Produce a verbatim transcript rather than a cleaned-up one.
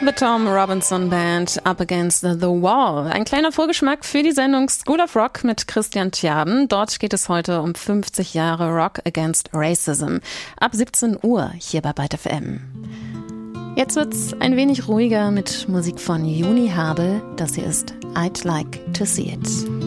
The Tom Robinson Band, Up Against the Wall. Ein kleiner Vorgeschmack für die Sendung School of Rock mit Christian Tjaden. Dort geht es heute um fünfzig Jahre Rock Against Racism. Ab siebzehn Uhr hier bei Byte F M. Jetzt wird's ein wenig ruhiger mit Musik von Juni Habel. Das hier ist I'd Like to See It.